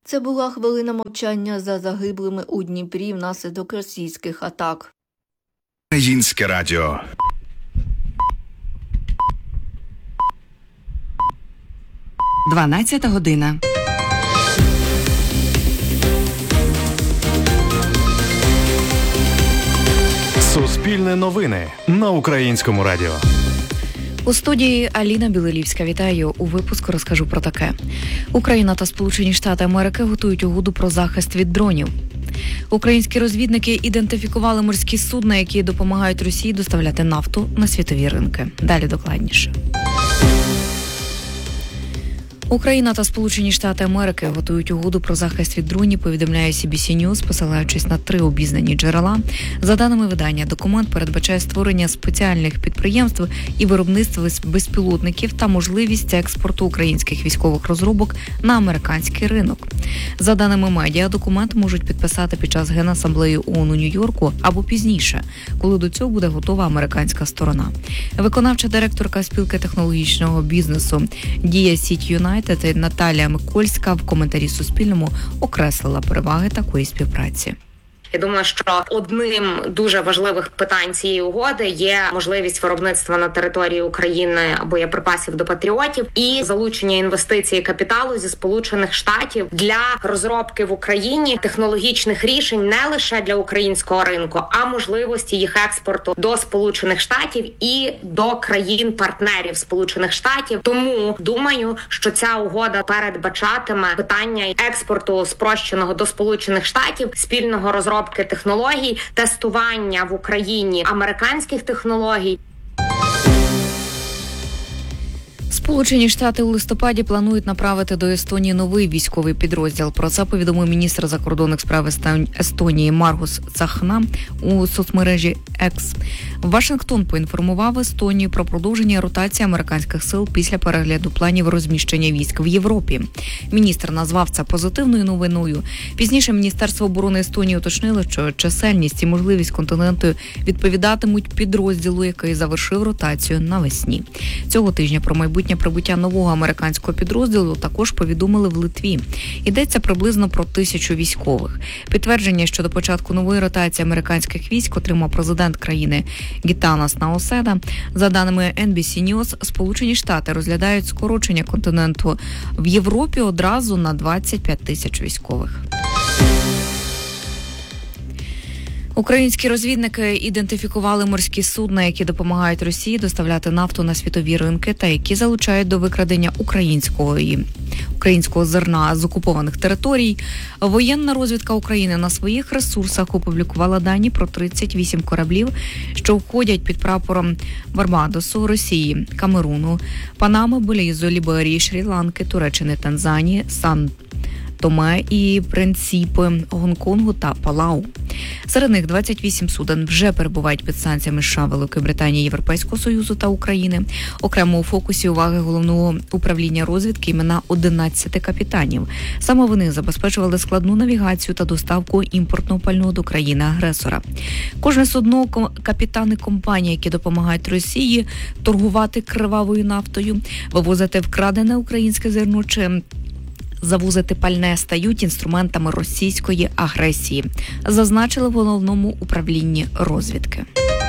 Це була хвилина мовчання за загиблими у Дніпрі внаслідок російських атак. Українське радіо. Дванадцята година. Суспільне новини на Українському радіо. У студії Аліна Білилівська. Вітаю. У випуску розкажу про таке. Україна та Сполучені Штати Америки готують угоду про захист від дронів. Українські розвідники ідентифікували морські судна, які допомагають Росії доставляти нафту на світові ринки. Далі докладніше. Україна та Сполучені Штати Америки готують угоду про захист від дронів, повідомляє CBC News, посилаючись на 3 обізнані джерела. За даними видання, документ передбачає створення спеціальних підприємств і виробництва безпілотників та можливість експорту українських військових розробок на американський ринок. За даними медіа, документ можуть підписати під час Генасамблеї ООН у Нью-Йорку або пізніше, коли до цього буде готова американська сторона. Виконавча директорка спілки технологічного бізнесу Дія Сіть Юнайтед Наталія Микольська в коментарі Суспільному окреслила переваги такої співпраці. Я думаю, що одним дуже важливих питань цієї угоди є можливість виробництва на території України боєприпасів до патріотів і залучення інвестицій капіталу зі Сполучених Штатів для розробки в Україні технологічних рішень не лише для українського ринку, а можливості їх експорту до Сполучених Штатів і до країн-партнерів Сполучених Штатів. Тому думаю, що ця угода передбачатиме питання експорту спрощеного до Сполучених Штатів, спільного розробки технологій, тестування в Україні американських технологій. Сполучені Штати у листопаді планують направити до Естонії новий військовий підрозділ. Про це повідомив міністр закордонних справ Естонії Маргус Цахна у соцмережі X. Вашингтон поінформував Естонію про продовження ротації американських сил після перегляду планів розміщення військ в Європі. Міністр назвав це позитивною новиною. Пізніше Міністерство оборони Естонії уточнило, що чисельність і можливість континенту відповідатимуть підрозділу, який завершив ротацію навесні. Цього тижня про майбутнє прибуття нового американського підрозділу також повідомили в Литві. Йдеться приблизно про 1000 військових. Підтвердження щодо початку нової ротації американських військ отримав президент країни Гітанас Науседа. За даними NBC News, Сполучені Штати розглядають скорочення континенту в Європі одразу на 25 тисяч військових. Українські розвідники ідентифікували морські судна, які допомагають Росії доставляти нафту на світові ринки та які залучають до викрадення українського зерна з окупованих територій. Воєнна розвідка України на своїх ресурсах опублікувала дані про 38 кораблів, що входять під прапором Барбадосу, Росії, Камеруну, Панами, Белізу, Ліберії, Шрі-Ланки, Туреччини, Танзанії, Сан-Томе і Принципи, Гонконгу та Палау. Серед них 28 суден вже перебувають під санкціями США, Великої Британії, Європейського Союзу та України. Окремо у фокусі уваги головного управління розвідки імена 11 капітанів. Саме вони забезпечували складну навігацію та доставку імпортного пального до країни-агресора. Кожне судно – капітани компаній, які допомагають Росії торгувати кривавою нафтою, вивозити вкрадене українське зерно чи завозити пальне, стають інструментами російської агресії, зазначили в головному управлінні розвідки.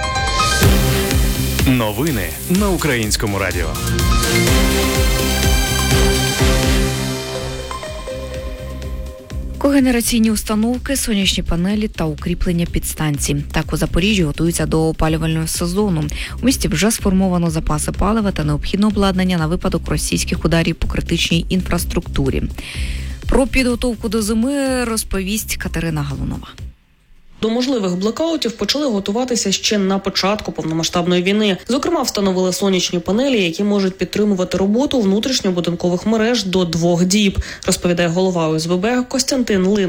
Новини на Українському радіо. Когенераційні установки, сонячні панелі та укріплення підстанцій. Так у Запоріжжі готуються до опалювального сезону. У місті вже сформовано запаси палива та необхідне обладнання на випадок російських ударів по критичній інфраструктурі. Про підготовку до зими розповість Катерина Галунова. До можливих блекаутів почали готуватися ще на початку повномасштабної війни. Зокрема, встановили сонячні панелі, які можуть підтримувати роботу внутрішньобудинкових мереж до 2 діб, розповідає голова ОСББ Костянтин Линник.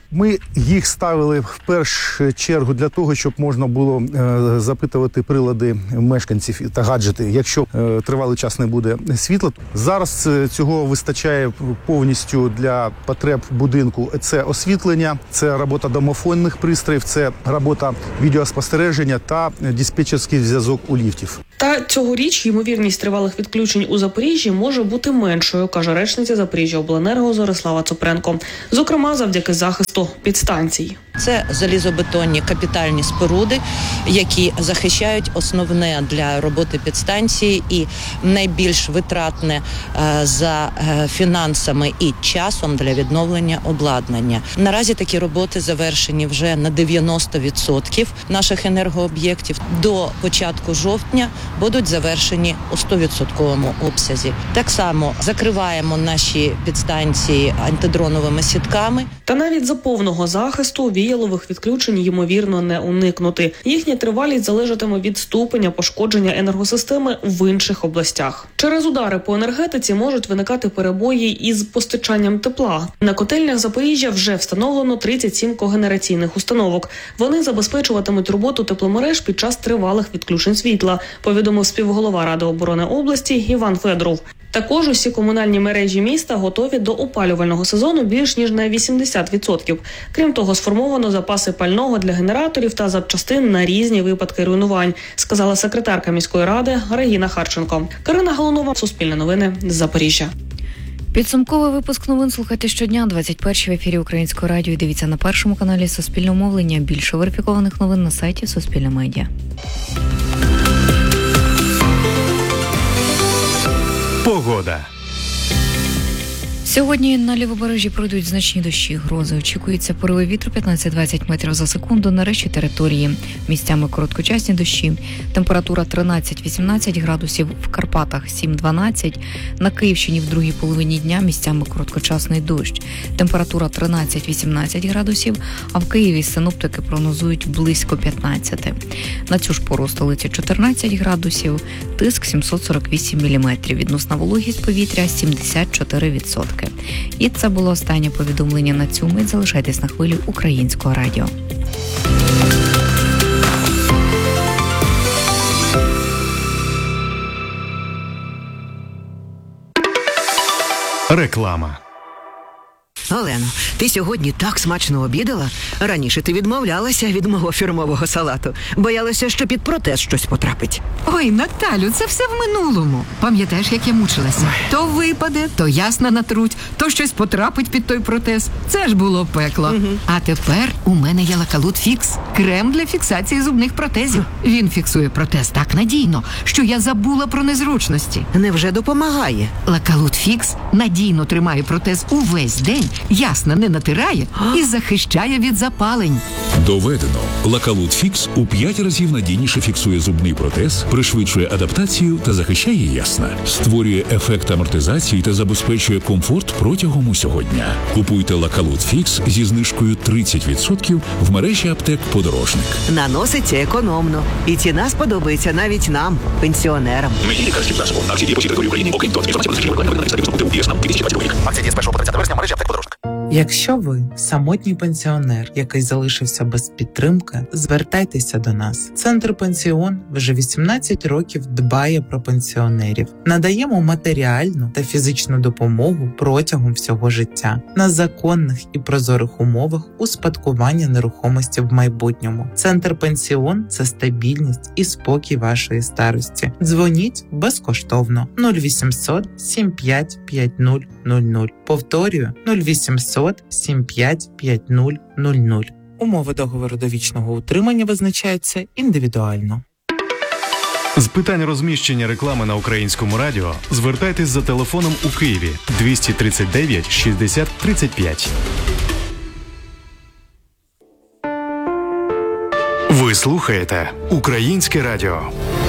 Ми їх ставили в першу чергу для того, щоб можна було запитувати прилади мешканців та гаджети, якщо тривалий час не буде світла. Зараз цього вистачає повністю для потреб будинку. Це освітлення, це робота домофонних пристроїв, це робота відеоспостереження та диспетчерський зв'язок у ліфтів. Та цьогоріч ймовірність тривалих відключень у Запоріжжі може бути меншою, каже речниця Запоріжжяобленерго Зорислава Цупренко. Зокрема, завдяки захисту підстанцій. Це залізобетонні капітальні споруди, які захищають основне для роботи підстанції і найбільш витратне за фінансами і часом для відновлення обладнання. Наразі такі роботи завершені вже на 90% наших енергооб'єктів. До початку жовтня будуть завершені у 100% обсязі. Так само закриваємо наші підстанції антидроновими сітками. Та навіть за повного захисту віялових відключень ймовірно не уникнути. Їхня тривалість залежатиме від ступеня пошкодження енергосистеми в інших областях. Через удари по енергетиці можуть виникати перебої із постачанням тепла. На котельнях Запоріжжя вже встановлено 37 когенераційних установок. Вони забезпечуватимуть роботу тепломереж під час тривалих відключень світла, повідомив співголова Ради оборони області Іван Федоров. Також усі комунальні мережі міста готові до опалювального сезону більш ніж на 80%. Крім того, сформовано запаси пального для генераторів та запчастин на різні випадки руйнувань, сказала секретарка міської ради Регіна Харченко. Карина Галунова, Суспільне новини, Запоріжжя. Підсумковий випуск новин слухайте щодня, 21 в ефірі Українського радіо. І дивіться на першому каналі Суспільного мовлення. Більше верифікованих новин на сайті Суспільне медіа. Погода. Сьогодні на лівобережжі пройдуть значні дощі, грози. Очікується пориви вітру 15-20 метрів за секунду на решті території. Місцями короткочасні дощі. Температура 13-18 градусів, в Карпатах 7-12. На Київщині в другій половині дня місцями короткочасний дощ. Температура 13-18 градусів, а в Києві синоптики прогнозують близько 15. На цю ж пору столиці 14 градусів, тиск 748 міліметрів. Відносна вологість повітря 74%. І це було останнє повідомлення на цю мить. Залишайтесь на хвилі Українського радіо. Реклама. Олено, ти сьогодні так смачно обідала. Раніше ти відмовлялася від мого фірмового салату. Боялася, що під протез щось потрапить. Ой, Наталю, це все в минулому. Пам'ятаєш, як я мучилася? То випаде, то ясно натруть, то щось потрапить під той протез. Це ж було пекло. А тепер у мене є Лакалут Фікс. Крем для фіксації зубних протезів. Він фіксує протез так надійно, що я забула про незручності. Невже допомагає? Лакалут Фікс надійно тримає протез увесь день, ясно не натирає і захищає від запалень. Доведено. Лакалут Фікс у 5 разів надійніше фіксує зубний протез, пришвидшує адаптацію та захищає ясна. Створює ефект амортизації та забезпечує комфорт протягом усього дня. Купуйте Лакалут Фікс зі знижкою 30% в мережі аптек «Подорожник». Наноситься економно. І ціна сподобається навіть нам, пенсіонерам. Лікарський засіб. Акції дії по всій території України, окрім того, Акція діє з 1 по 30 вересня в мережі аптек «Подорожник». Якщо ви самотній пенсіонер, який залишився без підтримки, звертайтеся до нас. Центр «Пенсіон» вже 18 років дбає про пенсіонерів. Надаємо матеріальну та фізичну допомогу протягом всього життя на законних і прозорих умовах успадкування нерухомості в майбутньому. Центр «Пенсіон» – це стабільність і спокій вашої старості. Дзвоніть безкоштовно 0800 75 5000. Повторюю 0800 75 5000. Умови договору довічного утримання визначаються індивідуально. З питань розміщення реклами на Українському радіо звертайтесь за телефоном у Києві 239 60 35. Ви слухаєте Українське радіо.